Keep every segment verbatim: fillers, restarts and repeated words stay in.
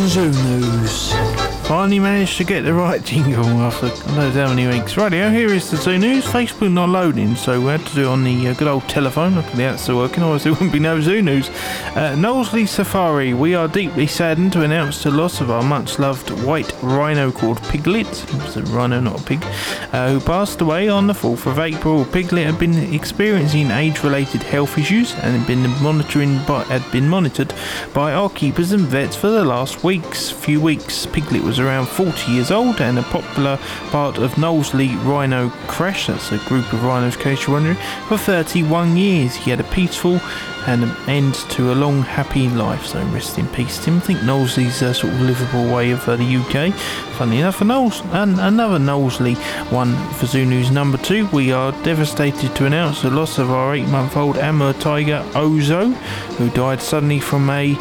Zoo News. Finally managed to get the right jingle after I knows how many weeks. Rightio, here is the Zoo News. Facebook not loading, so we had to do it on the uh, good old telephone. Luckily that's still working, otherwise there wouldn't be no Zoo News. Uh, Knowsley Safari. We are deeply saddened to announce the loss of our much loved white rhino called Piglet. It was a rhino, not a pig. Uh, who passed away on the fourth of April. Piglet had been experiencing age-related health issues and had been monitoring by, had been monitored by our keepers and vets for the last weeks. Few weeks. Piglet was around forty years old and a popular part of Knowsley Rhino Crash, that's a group of rhinos in case you're wondering, for thirty-one years. He had a peaceful and an end to a long happy life, so rest in peace Tim. I think Knowsley's a sort of livable way of uh, the U K. Funny enough, a Knowles, and another Knowsley one for Zoo News number two. We are devastated to announce the loss of our eight month old Amur tiger Ozo, who died suddenly from a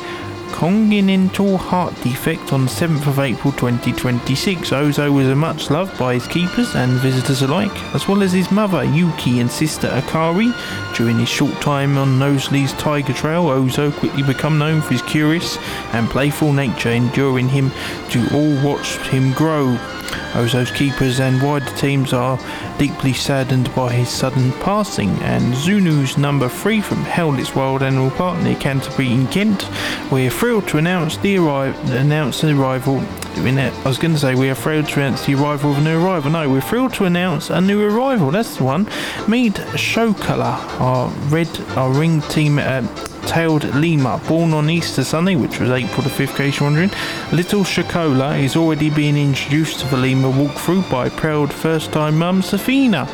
congenital heart defect on the seventh of April twenty twenty-six. Ozo was much loved by his keepers and visitors alike, as well as his mother Yuki and sister Akari. During his short time on Knowsley's Tiger Trail, Ozo quickly became known for his curious and playful nature, enduring him to all watch him grow. Ozo's keepers and wider teams are deeply saddened by his sudden passing. And Zoo News number three from Howlett's Wild Animal Park near Canterbury in Kent. We're thrilled to announce the arri- announce the arrival. I was going to say we are thrilled to announce the arrival of a new arrival. No, we're thrilled to announce a new arrival. That's the one. Meet Shokala, our red, our ring team. Uh, tailed lemur, born on Easter Sunday, which was April the fifth, in case you're wondering. Little Shokola is already being introduced to the lemur walkthrough by proud first-time mum Safina.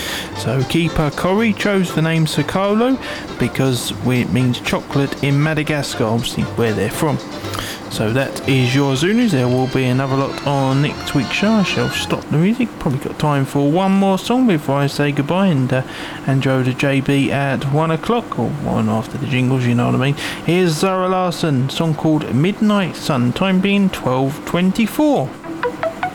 So keeper Corey chose the name Sokolo because it means chocolate in Madagascar, obviously where they're from. So that is your Zoo News. There will be another lot on next week's show. I shall stop the music. Probably got time for one more song before I say goodbye and uh, hand you over to J B at one o'clock, or one after the jingles, you know what I mean. Here's Zara Larsson, song called Midnight Sun, time being twelve twenty-four.